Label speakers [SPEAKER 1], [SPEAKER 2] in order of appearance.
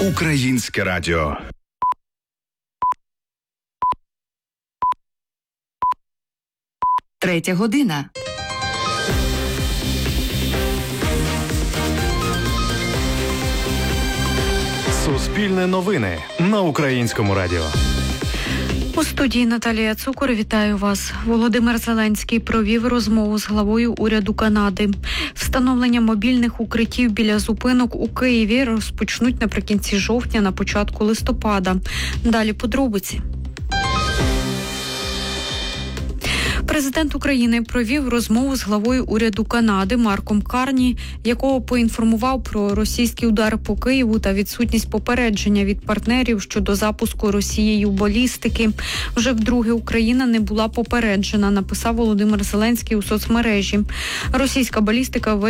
[SPEAKER 1] Українське радіо.
[SPEAKER 2] Третя година.
[SPEAKER 3] Суспільне новини на Українському радіо.
[SPEAKER 4] У студії Наталія Цукор, вітаю вас. Володимир Зеленський провів розмову з главою уряду Канади. Встановлення мобільних укриттів біля зупинок у Києві розпочнуть наприкінці жовтня, на початку листопада. Далі подробиці. Президент України провів розмову з главою уряду Канади Марком Карні, якого поінформував про російський удар по Києву та відсутність попередження від партнерів щодо запуску Росією балістики. Вже вдруге Україна не була попереджена, написав Володимир Зеленський у соцмережі. Російська балістика